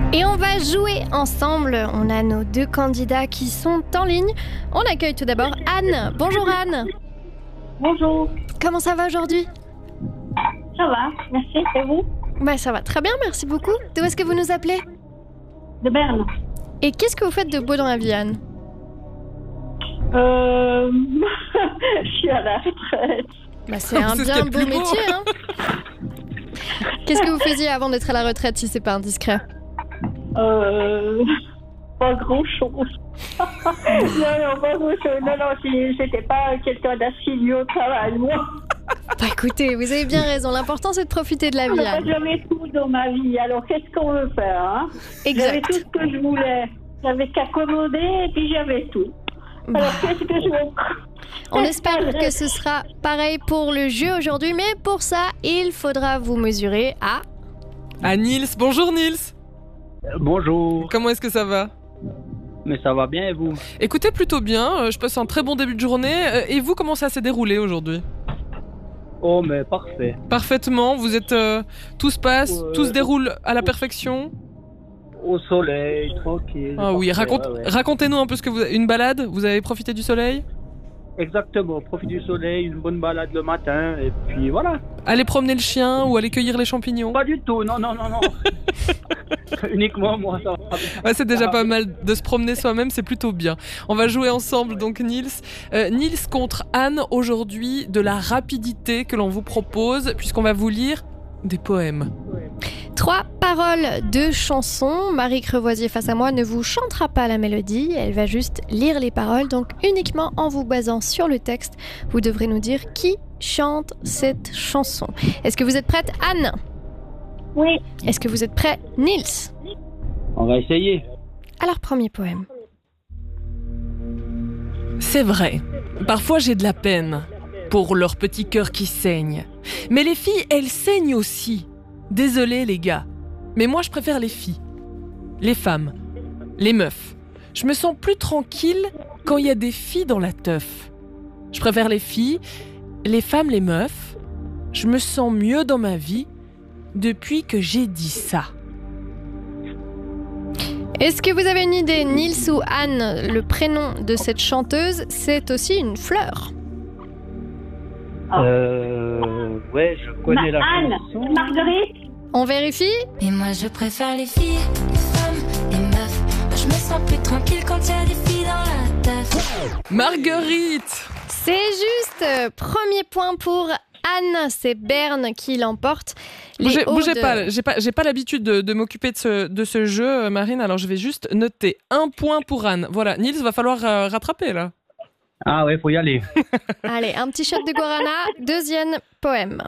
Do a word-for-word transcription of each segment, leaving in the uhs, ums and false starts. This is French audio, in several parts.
Et on va jouer ensemble. On a nos deux candidats qui sont en ligne. On accueille tout d'abord Anne. Bonjour Anne. Bonjour. Comment ça va aujourd'hui ? Ça va, merci. Et vous ? Bah ça va très bien, merci beaucoup. D'où est-ce que vous nous appelez ? De Berne. Et qu'est-ce que vous faites de beau dans la vie, Anne ? Euh... Je suis à la retraite. Bah c'est un C'est ce bien qu'il y a de beau plus beau. métier, hein. Qu'est-ce que vous faisiez avant d'être à la retraite, si c'est pas indiscret ? Euh... Pas grand-chose. non, non, pas grand-chose. Non, non, si j'étais pas quelqu'un d'assidu au travail, moi. Bah écoutez, vous avez bien raison. L'important, c'est de profiter de la vie, Anne. J'avais tout dans ma vie. Alors, qu'est-ce qu'on veut faire, hein ? J'avais tout Exact. ce que je voulais. J'avais qu'à commander et puis j'avais tout. Bah, Alors, qu'est-ce que je veux... on espère que ce sera pareil pour le jeu aujourd'hui, mais pour ça, il faudra vous mesurer à... Ah, Nils. Bonjour Nils. Bonjour, Comment est-ce que ça va ? mais ça va bien et vous ? Écoutez, plutôt bien. euh, Je passe un très bon début de journée. Euh, Et vous, comment ça s'est déroulé aujourd'hui ? Oh mais parfait. Parfaitement. Vous êtes... euh, tout se passe, Ouais. tout se déroule à la perfection. Au soleil, tranquille. Ah oui, parfait, raconte, ouais, ouais. racontez-nous un peu ce que vous... Une balade ? Vous avez profité du soleil ? Exactement, profite du soleil, une bonne balade le matin et puis voilà. Aller promener le chien ou aller cueillir les champignons ? Pas du tout, non, non, non, non. Uniquement moi ça va. Ouais, c'est déjà pas mal de se promener soi-même, c'est plutôt bien. On va jouer ensemble donc Nils. Euh, Nils contre Anne aujourd'hui, de la rapidité que l'on vous propose puisqu'on va vous lire des poèmes. Trois paroles de chansons. Marie Crevoisier face à moi ne vous chantera pas la mélodie, elle va juste lire les paroles, donc uniquement en vous basant sur le texte, vous devrez nous dire qui chante cette chanson. Est-ce que vous êtes prête, Anne ? Oui. Est-ce que vous êtes prêt, Nils ? On va essayer. Alors, premier poème. C'est vrai, parfois j'ai de la peine pour leur petit cœur qui saigne. Mais les filles, elles saignent aussi. Désolé les gars, mais moi je préfère les filles. Les femmes, les meufs. Je me sens plus tranquille quand il y a des filles dans la teuf. Je préfère les filles, les femmes, les meufs. Je me sens mieux dans ma vie depuis que j'ai dit ça. Est-ce que vous avez une idée, Nils ou Anne ? Le prénom de cette chanteuse, c'est aussi une fleur. Ah. Euh... Ouais, je connais Ma- la Anne, chanson. Marguerite. On vérifie ? Et moi je préfère les filles, les femmes, les meufs. Moi je me sens plus tranquille quand il y a des filles dans la teuf. Marguerite! C'est juste. Premier point pour Anne, c'est Berne qui l'emporte. Les Bougez, hauts bougez de- pas, j'ai pas, j'ai pas l'habitude de, de m'occuper de ce, de ce jeu, euh, Marine, alors je vais juste noter un point pour Anne. Voilà, Nils, va falloir euh, rattraper là. Ah ouais, faut y aller. Allez, un petit shot de guarana. Deuxième poème.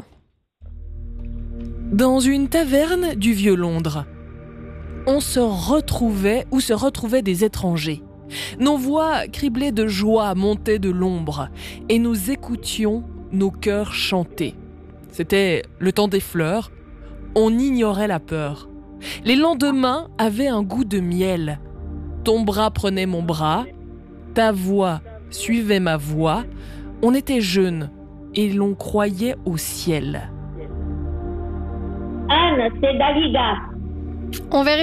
Dans une taverne du vieux Londres, on se retrouvait ou se retrouvaient des étrangers. Nos voix criblées de joie montaient de l'ombre et nous écoutions nos cœurs chanter. C'était le temps des fleurs, on ignorait la peur. Les lendemains avaient un goût de miel. Ton bras prenait mon bras, ta voix suivait ma voix. On était jeunes et l'on croyait au ciel. Anne, c'est Dalida. On vérifie ?